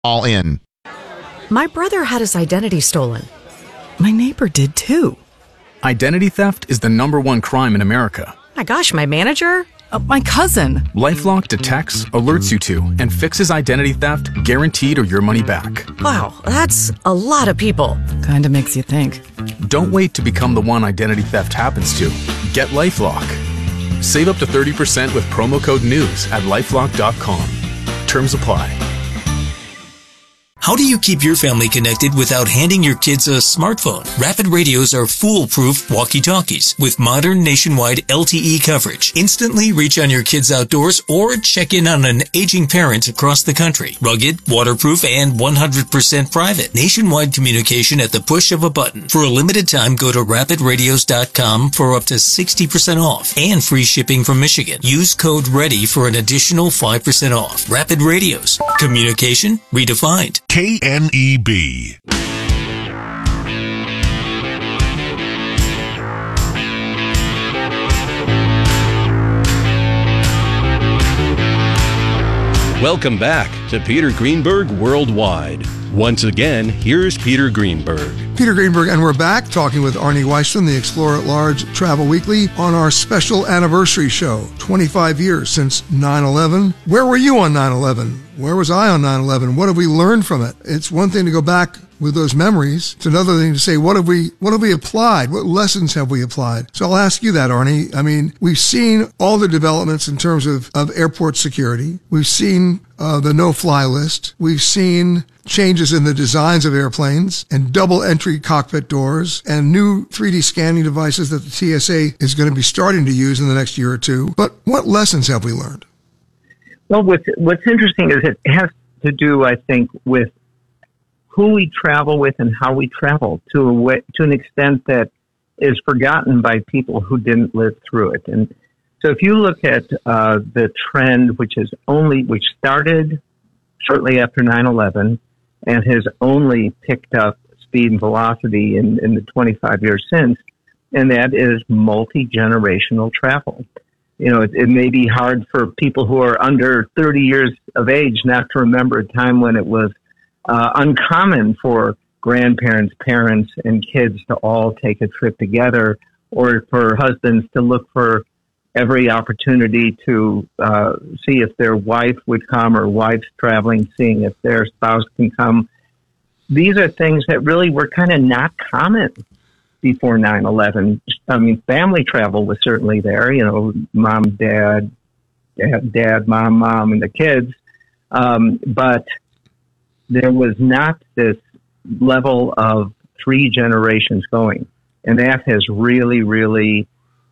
all in. My brother had his identity stolen. My neighbor did too. Identity theft is the #1 crime in America. My gosh, my manager? My cousin. LifeLock detects, alerts you to, and fixes identity theft guaranteed or your money back. Wow, that's a lot of people. Kinda makes you think. Don't wait to become the one identity theft happens to. Get LifeLock. Save up to 30% with promo code NEWS at LifeLock.com. Terms apply. How do you keep your family connected without handing your kids a smartphone? Rapid radios are foolproof walkie-talkies with modern nationwide LTE coverage. Instantly reach on your kids outdoors or check in on an aging parent across the country. Rugged, waterproof, and 100% private. Nationwide communication at the push of a button. For a limited time, go to rapidradios.com for up to 60% off and free shipping from Michigan. Use code READY for an additional 5% off. Rapid Radios. Communication redefined. KNEB. Welcome back to Peter Greenberg Worldwide. Once again, here's Peter Greenberg. Peter Greenberg, and we're back talking with Arnie Weisman, the Explorer at Large Travel Weekly, on our special anniversary show, 25 years since 9/11. Where were you on 9/11? Where was I on 9/11? What have we learned from it? It's one thing to go back with those memories. It's another thing to say, what have we applied? What lessons have we applied? So I'll ask you that, Arnie. I mean, we've seen all the developments in terms of airport security. We've seen the no-fly list. We've seen changes in the designs of airplanes and double entry cockpit doors and new 3D scanning devices that the TSA is going to be starting to use in the next year or two. But what lessons have we learned? Well, what's interesting is it has to do, I think, with who we travel with and how we travel to an extent that is forgotten by people who didn't live through it. And so if you look at the trend, which started shortly after 9/11 and has only picked up speed and velocity in the 25 years since, and that is multi-generational travel. You know, it may be hard for people who are under 30 years of age not to remember a time when it was uncommon for grandparents, parents, and kids to all take a trip together, or for husbands to look for every opportunity to see if their wife would come, or wife's traveling, seeing if their spouse can come. These are things that really were kind of not common before 9/11. I mean, family travel was certainly there, you know, mom, dad, mom, and the kids. But there was not this level of 3 generations going. And that has really, really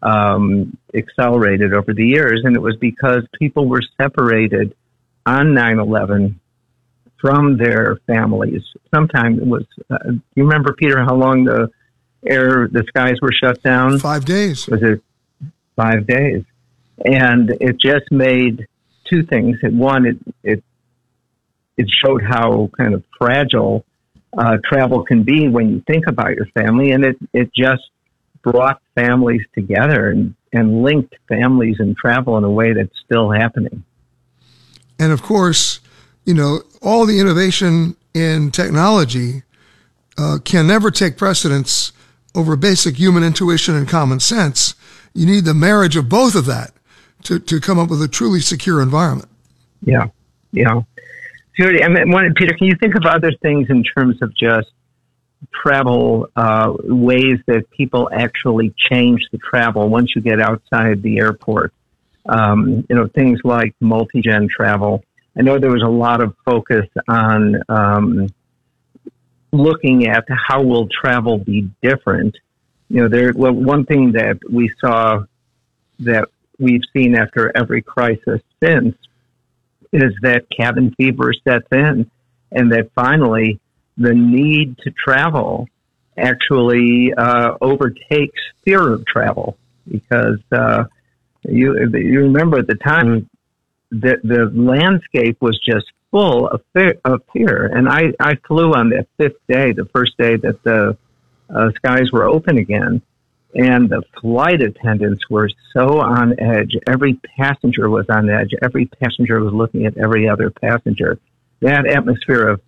accelerated over the years. And it was because people were separated on 9/11 from their families. Sometimes it was, you remember, Peter, how long the skies were shut down? 5 days. Was it 5 days? And it just made two things. One, it showed how kind of fragile travel can be when you think about your family, and it just brought families together and linked families and travel in a way that's still happening. And of course, you know, all the innovation in technology can never take precedence over basic human intuition and common sense. You need the marriage of both of that to come up with a truly secure environment. Yeah. I mean, Peter, can you think of other things in terms of just travel, ways that people actually change the travel once you get outside the airport? You know, things like multi-gen travel. I know there was a lot of focus on looking at how will travel be different. You know, one thing that we saw that we've seen after every crisis since is that cabin fever sets in, and that finally the need to travel actually overtakes fear of travel, because you remember at the time that the landscape was just full of fear. And I flew on that 5th day, the first day that the skies were open again, and the flight attendants were so on edge. Every passenger was on edge. Every passenger was looking at every other passenger. that atmosphere of